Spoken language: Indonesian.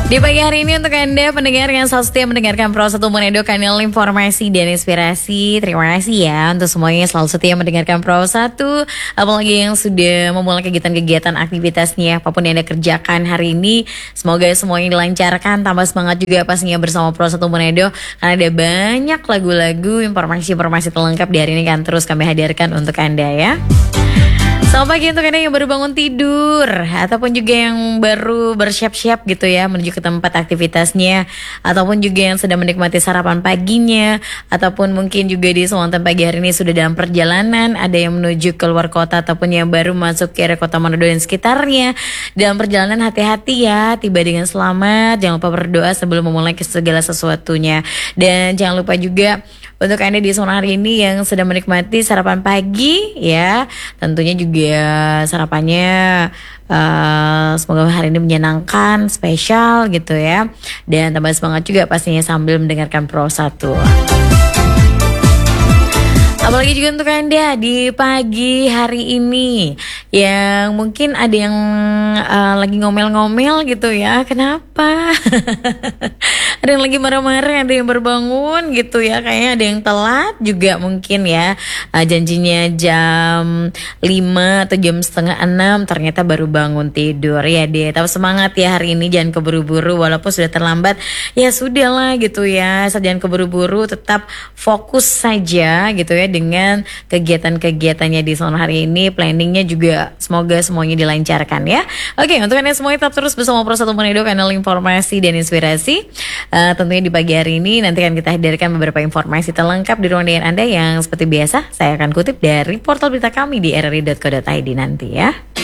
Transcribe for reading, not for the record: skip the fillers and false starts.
Di pagi hari ini untuk Anda pendengar yang selalu setia mendengarkan Pro 1 Monedo, kanal informasi dan inspirasi. Terima kasih ya untuk semuanya yang selalu setia mendengarkan Pro 1. Apalagi yang sudah memulai kegiatan-kegiatan aktivitasnya, apapun yang Anda kerjakan hari ini, semoga semuanya dilancarkan, tambah semangat juga pastinya bersama Pro 1 Monedo. Karena ada banyak lagu-lagu, informasi-informasi terlengkap di hari ini kan terus kami hadirkan untuk Anda ya. Selamat pagi untuk Anda yang baru bangun tidur ataupun juga yang baru bersiap-siap gitu ya menuju ke tempat aktivitasnya, ataupun juga yang sedang menikmati sarapan paginya, ataupun mungkin juga di Semantan pagi hari ini sudah dalam perjalanan, ada yang menuju ke luar kota ataupun yang baru masuk ke area kota Manado dan sekitarnya. Dalam perjalanan hati-hati ya, tiba dengan selamat, jangan lupa berdoa sebelum memulai segala sesuatunya. Dan jangan lupa juga untuk Anda di sore hari ini yang sedang menikmati sarapan pagi ya, tentunya juga sarapannya semoga hari ini menyenangkan, spesial gitu ya. Dan tambah semangat juga pastinya sambil mendengarkan Pro 1. Apalagi juga untuk Anda di pagi hari ini yang mungkin ada yang lagi ngomel-ngomel gitu ya. Kenapa? Ada yang lagi marah-marah, ada yang berbangun gitu ya. Kayaknya ada yang telat juga mungkin ya. Janjinya jam 5 atau jam setengah 6 ternyata baru bangun tidur ya deh. Tapi semangat ya hari ini, jangan keburu-buru walaupun sudah terlambat. Ya sudahlah gitu ya. Jangan keburu-buru, tetap fokus saja gitu ya dengan kegiatan-kegiatannya di sore hari ini. Planningnya juga semoga semuanya dilancarkan ya. Oke, untuk Anda semuanya tetap terus bersama Pro 1 Monedo, kanal informasi dan inspirasi. Tentunya di pagi hari ini nanti akan kita hadirkan beberapa informasi terlengkap di ruang dengar Anda yang seperti biasa saya akan kutip dari portal berita kami di rri.co.id nanti ya.